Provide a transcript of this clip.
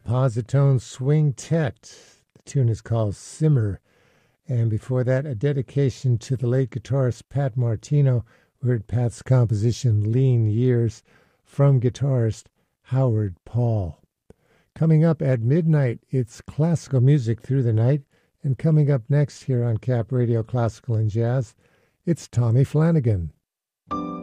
Positone Swing-Tet. The tune is called Simmer. And before that, a dedication to the late guitarist Pat Martino. We heard Pat's composition Lean Years from guitarist Howard Paul. Coming up at midnight, it's classical music through the night. And coming up next here on Cap Radio Classical and Jazz, it's Tommy Flanagan.